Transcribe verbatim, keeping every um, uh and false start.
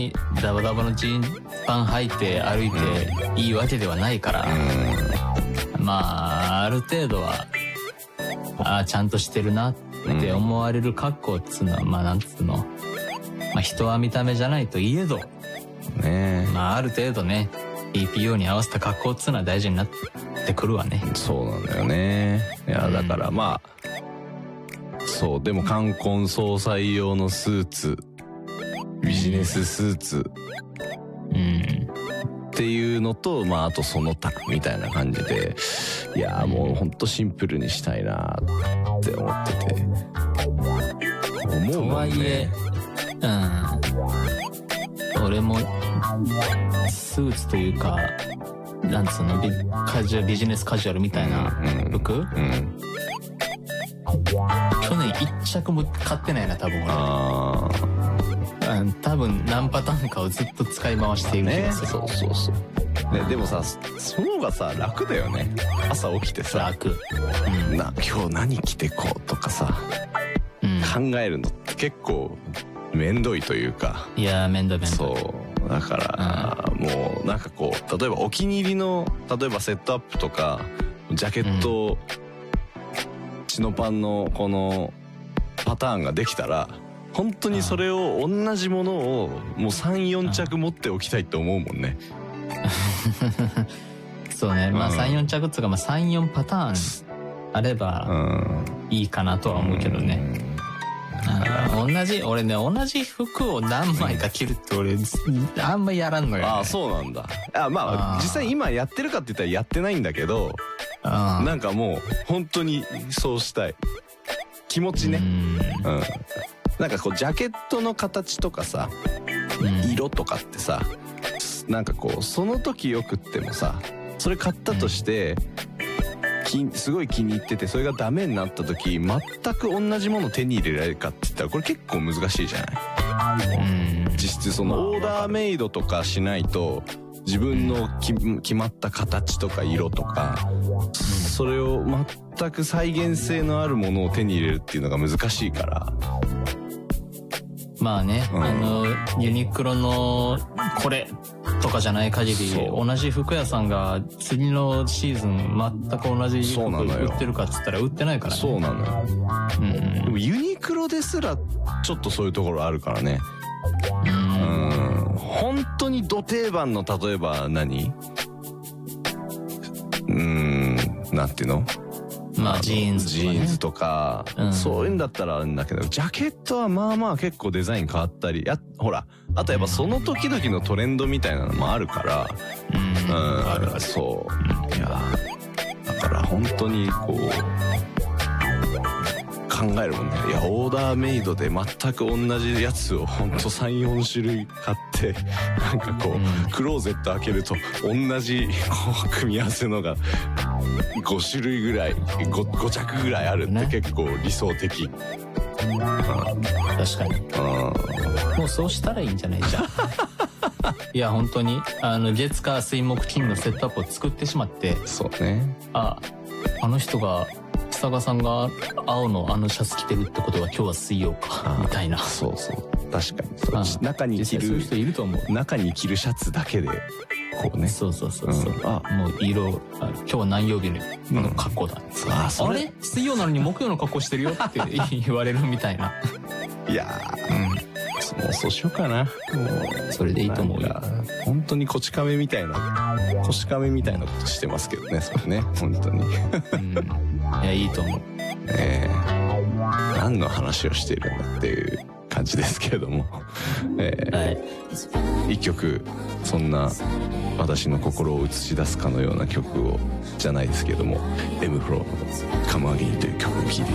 ダバダバのジーンパン履いて歩いていいわけではないから、うん、まあある程度はあちゃんとしてるなって思われる格好っつうのは、うん、まあなんつうの、まあ、人は見た目じゃないといえど、ね、まあある程度ね ビーピーオー に合わせた格好っつうのは大事になってくるわね。 そうなんだよね。いやだからまあ、うん、そうでも冠婚葬祭用のスーツ、ビジネススーツ、うん、っていうのと、まああとその他みたいな感じで、いやもうほんとシンプルにしたいなって思ってて、思うもんね。とはいえ、 うん、俺もスーツというかなんつうの、ビカジュアルビジネスカジュアルみたいな服、うんうん、去年一着も買ってないな多分俺。あ多分何パターンかをずっと使い回している気がする、ね、 そうそうそう、ね、でもさその方がさ楽だよね。朝起きてさ楽、 うん、な今日何着てこうとかさ、うん、考えるのって結構めんどいというか。 いやめんどいめんどい。 そうだから、うん、もうなんかこう例えばお気に入りの例えばセットアップとかジャケット、うん、チノパンのこのパターンができたら本当にそれを同じものをもう さん,よん 着持っておきたいって思うもんね。 そうね、まあ さん,よん 着っつうか、まあ、さん,よん パターンあればいいかなとは思うけどね。うん、同じ俺ね同じ服を何枚か着るって俺あんまやらんのよ、ね。 ああそうなんだ。あまあ実際今やってるかって言ったらやってないんだけど、なんかもう本当にそうしたい気持ちね。うん、うんなんかこうジャケットの形とかさ、うん、色とかってさなんかこうその時よくってもさそれ買ったとして、うん、すごい気に入っててそれがダメになった時全く同じもの手に入れられるかって言ったらこれ結構難しいじゃない、うん、実質そのオーダーメイドとかしないと自分のき決まった形とか色とか、うん、それを全く再現性のあるものを手に入れるっていうのが難しいから。 まあね、うん、あのユニクロのこれとかじゃない限り同じ服屋さんが次のシーズン全く同じ服売ってるかっつったら売ってないからね。 そうなのよ、うん、でもユニクロですらちょっとそういうところあるからね。うん、本当にド定番の例えば何うーんなんていうのまあジーンズとか、ね、 ジーンズとか、うん、そういうんだったらあるんだけどジャケットはまあまあ結構デザイン変わったりやほらあとやっぱその時々のトレンドみたいなのもあるからうん、うん、あるあるそう、うん、いやだから本当にこう考えるもんね。いやオーダーメイドで全く同じやつをほんと さん,よん 種類買ってなんかこう、うん、クローゼット開けると同じこう組み合わせのがご種類ぐらい 5, 5着ぐらいあるって結構理想的、ねうん、確かに、うん、もうそうしたらいいんじゃないじゃん。いや本当にあの月火水木金のセットアップを作ってしまってそうねああの人が久賀さんが青のあのシャツ着てるってことは今日は水曜かみたいな。 そうそう確かにそう中に着るそういう人いると思う。 中に着るシャツだけでこうねそうそうそうそう、うん、あもう色あ今日は何曜日の格好だ、うん、あ, あれ水曜なのに木曜の格好してるよって言われるみたいな。 いやー、うん、もうそうしようかな。もうそれでいいと思うよ。 本当にこち亀みたいなこち亀みたいなことしてますけどねそれね本当に、うん、 いやいいと思う。 えー、何の話をしているんだっていう感じですけれども、えーはい、一曲そんな私の心を映し出すかのような曲をじゃないですけども エム フローの「カムアゲイン」という曲を聴いて